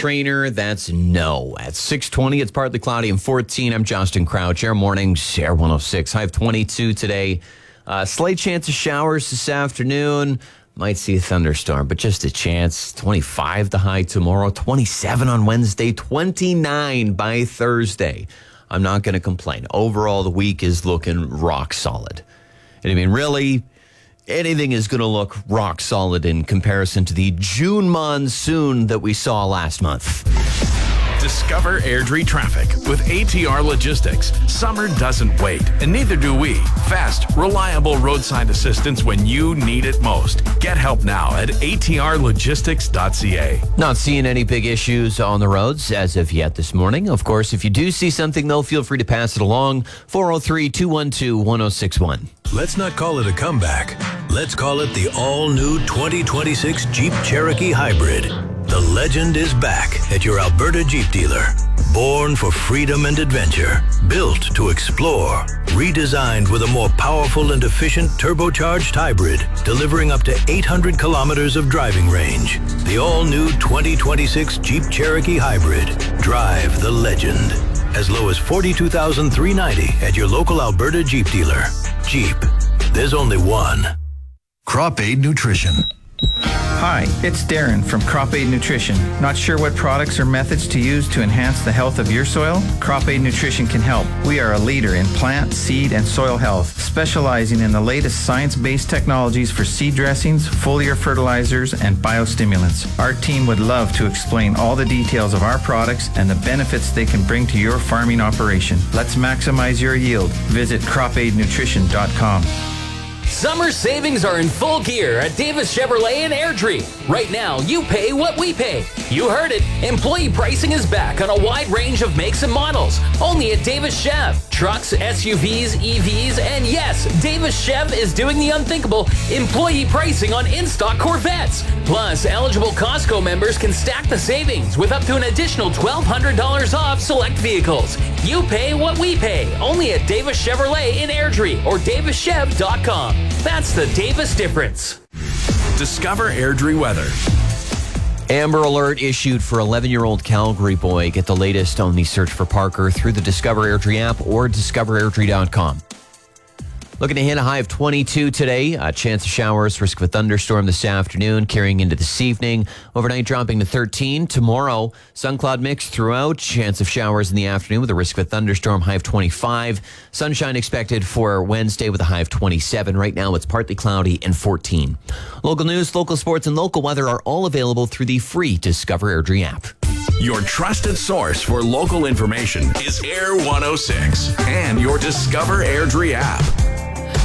trainer, that's no. At 6:20, it's partly cloudy and 14. I'm Justin Crouch. Air Mornings, Air 106. High of 22 today. Slight chance of showers this afternoon. Might see a thunderstorm, but just a chance. 25 the high tomorrow, 27 on Wednesday, 29 by Thursday. I'm not going to complain. Overall, the week is looking rock solid. And I mean, really, anything is going to look rock solid in comparison to the June monsoon that we saw last month. Discover Airdrie traffic with ATR Logistics. Summer doesn't wait, and neither do we. Fast, reliable roadside assistance when you need it most. Get help now at atrlogistics.ca. Not seeing any big issues on the roads as of yet this morning. Of course, if you do see something, though, feel free to pass it along. 403-212-1061. Let's not call it a comeback. Let's call it the all-new 2026 Jeep Cherokee Hybrid. The legend is back at your Alberta Jeep dealer. Born for freedom and adventure, built to explore, redesigned with a more powerful and efficient turbocharged hybrid, delivering up to 800 kilometers of driving range. The all-new 2026 Jeep Cherokee Hybrid. Drive the legend. As low as $42,390 at your local Alberta Jeep dealer. Jeep. There's only one. Crop Aid Nutrition. Hi, it's Darren from Crop Aid Nutrition. Not sure what products or methods to use to enhance the health of your soil? Crop Aid Nutrition can help. We are a leader in plant, seed, and soil health, specializing in the latest science-based technologies for seed dressings, foliar fertilizers, and biostimulants. Our team would love to explain all the details of our products and the benefits they can bring to your farming operation. Let's maximize your yield. Visit cropaidnutrition.com. Summer savings are in full gear at Davis Chevrolet in Airdrie. Right now, you pay what we pay. You heard it. Employee pricing is back on a wide range of makes and models. Only at Davis Chev. Trucks, SUVs, EVs, and yes, Davis Chev is doing the unthinkable. Employee pricing on in-stock Corvettes. Plus, eligible Costco members can stack the savings with up to an additional $1,200 off select vehicles. You pay what we pay. Only at Davis Chevrolet in Airdrie or davischev.com. That's the Davis difference. Discover Airdrie weather. Amber Alert issued for 11-year-old Calgary boy. Get the latest on the search for Parker through the Discover Airdrie app or discoverairdrie.com. Looking to hit a high of 22 today. A chance of showers, risk of a thunderstorm this afternoon, carrying into this evening. Overnight dropping to 13. Tomorrow, sun cloud mix throughout. Chance of showers in the afternoon with a risk of a thunderstorm, high of 25. Sunshine expected for Wednesday with a high of 27. Right now, it's partly cloudy and 14. Local news, local sports, and local weather are all available through the free Discover Airdrie app. Your trusted source for local information is Air 106 and your Discover Airdrie app.